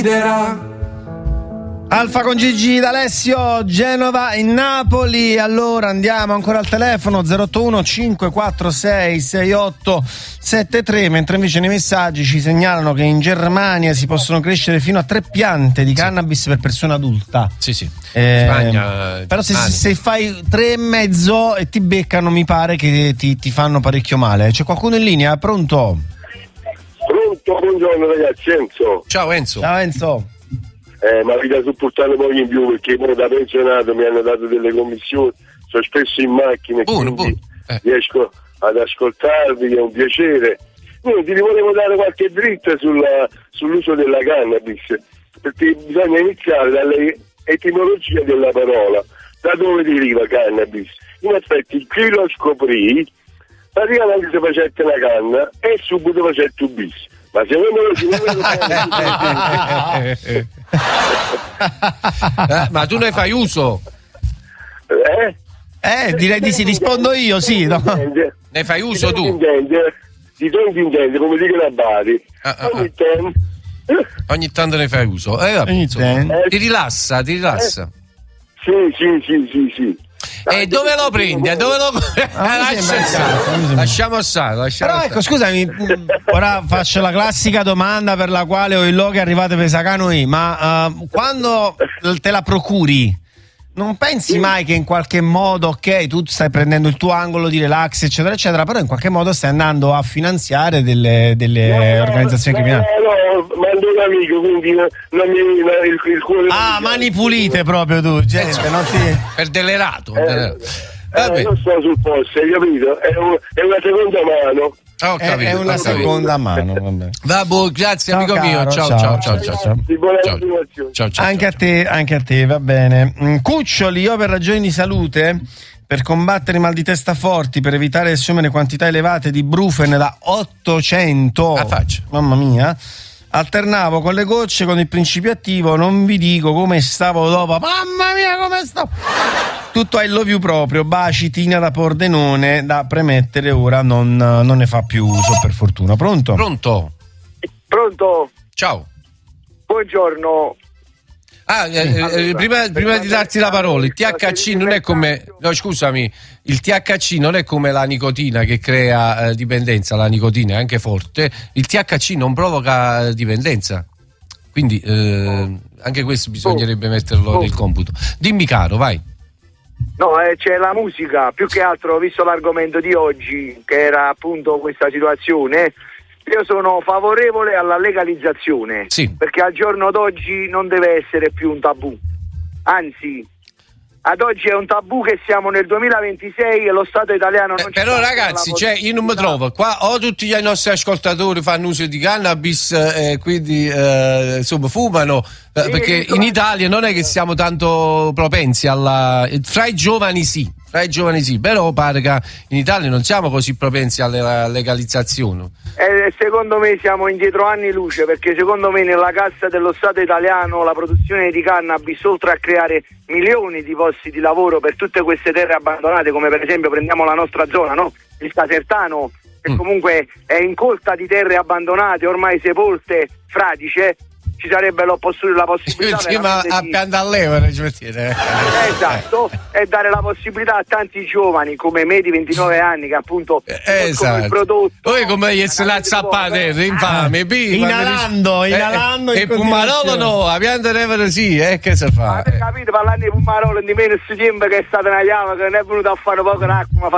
Alfa con Gigi d'Alessio, Genova in Napoli. Allora andiamo ancora al telefono 081 546 6873, mentre invece nei messaggi ci segnalano che in Germania si possono crescere fino a 3 piante di cannabis per persona adulta. Sì. Spagna, però se fai 3,5 e ti beccano, mi pare che ti fanno parecchio male. C'è qualcuno in linea? Pronto? Pronto, buongiorno ragazzi, Enzo. Ciao Enzo. Ma vi da supportare poi in più, perché poi da pensionato mi hanno dato delle commissioni, sono spesso in macchina, quindi riesco ad ascoltarvi, è un piacere. Quindi vi volevo dare qualche dritta sull'uso della cannabis, perché bisogna iniziare dall'etimologia della parola. Da dove deriva cannabis? In effetti chi lo scoprì, praticamente se facette una canna e subito facette un bis. Ma secondo me ma tu ne fai uso? Direi di sì, rispondo io, sì. No? Ne fai uso tu? Di tanto in tanto, come dicono a Bari. Ogni tanto ne fai uso. Ti rilassa. Sì. E dove lo prendi? Lasciamo stare. Però ecco, scusami, ora faccio la classica domanda per la quale ho il logo arrivate per Sacanoi, ma quando te la procuri non pensi mai che in qualche modo, ok, tu stai prendendo il tuo angolo di relax eccetera eccetera, però in qualche modo stai andando a finanziare delle organizzazioni criminali? No, mando un amico, quindi il cuore. Mani pulite proprio tu, gente, non ti... per delerato. Non sto sul posto, hai capito? È una seconda mano. È una seconda mano, vabbè. Grazie amico mio. Ciao. Anche a te, va bene. Cuccioli, io per ragioni di salute, per combattere i mal di testa forti, per evitare di assumere quantità elevate di Brufen da 800, mamma mia, alternavo con le gocce con il principio attivo. Non vi dico come stavo dopo, mamma mia come sto. Tutto I love you proprio, baci Tina da Pordenone. Da premettere ora non ne fa più uso, per fortuna. Pronto? Ciao. Buongiorno. Prima di darti la parola, il THC non è come... No, scusami, il THC non è come la nicotina che crea dipendenza, la nicotina è anche forte, il THC non provoca dipendenza, quindi anche questo bisognerebbe metterlo nel computo. Dimmi caro, vai. No, c'è la musica, più che altro, visto l'argomento di oggi, che era appunto questa situazione, io sono favorevole alla legalizzazione, perché al giorno d'oggi non deve essere più un tabù, anzi, ad oggi è un tabù che siamo nel 2026 e lo Stato italiano non però ragazzi, io non mi trovo qua, o tutti i nostri ascoltatori fanno uso di cannabis quindi insomma fumano, perché in Italia non è che siamo tanto propensi fra i giovani sì, però pare che in Italia non siamo così propensi alla legalizzazione. Secondo me siamo indietro anni luce, perché secondo me nella cassa dello Stato italiano la produzione di cannabis, oltre a creare milioni di posti di lavoro per tutte queste terre abbandonate, come per esempio prendiamo la nostra zona, no? Il Casertano, che comunque è incolta di terre abbandonate, ormai sepolte, fradice, ci sarebbe la possibilità a piantallevere, esatto, e dare la possibilità a tanti giovani come me di 29 anni che appunto il prodotto, poi come gli se la zappate infame inalando e Pumarolo no, a piantallevere sì, che si fa? Avete capito, parlando di Pumarolo di meno si tempo che è stata una chiave che non è venuta a fare poco l'acqua,